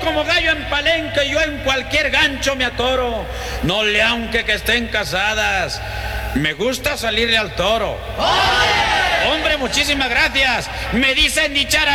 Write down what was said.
como gallo en palenque, yo en cualquier gancho me atoro. No le aunque que estén casadas, me gusta salirle al toro. Hombre, muchísimas gracias. Me dicen dichara.